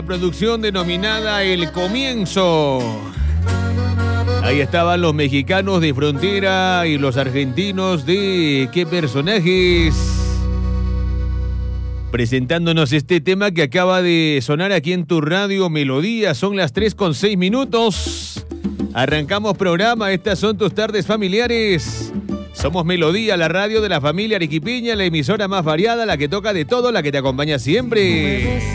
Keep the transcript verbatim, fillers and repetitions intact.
Producción denominada El Comienzo. Ahí estaban los mexicanos de Frontera y los argentinos de ¿Qué personajes? Presentándonos este tema que acaba de sonar aquí en tu radio Melodía. Son las tres con seis minutos. Arrancamos programa. Estas son tus tardes familiares. Somos Melodía, la radio de la familia arequipeña, la emisora más variada, la que toca de todo, la que te acompaña siempre.